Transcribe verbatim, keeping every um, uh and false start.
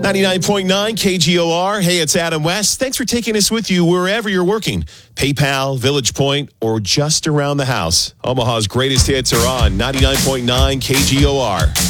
ninety-nine point nine K G O R. Hey, it's Adam West. Thanks for taking us with you wherever you're working. PayPal, Village Point, or just around the house. Omaha's greatest hits are on ninety-nine point nine K G O R.